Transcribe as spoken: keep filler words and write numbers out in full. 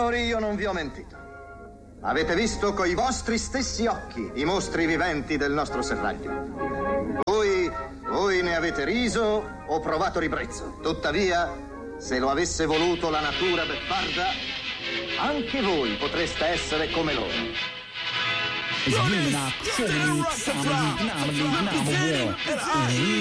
Signori, io non vi ho mentito. Avete visto coi vostri stessi occhi i mostri viventi del nostro serraglio. Voi, voi ne avete riso o provato ribrezzo. Tuttavia, se lo avesse voluto la natura beffarda, anche voi potreste essere come loro. It's me, not Trinity, Family, Nominee, Number One.